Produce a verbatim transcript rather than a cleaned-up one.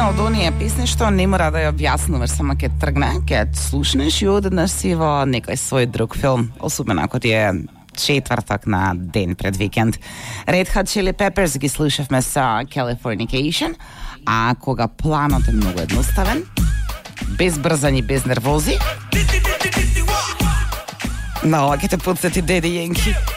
една од оние песни што не мора да ја објаснуваш, само ќе тргне, ќе слушнеш и одеднаш си во некој свој друг филм, особено ако ти е четвртак на ден пред викенд. Red Hot Chili Peppers ги слушавме со Californication, а кога планот е многу едноставен, без брзани, без нервози, но ќе те подсети Деди Јенки.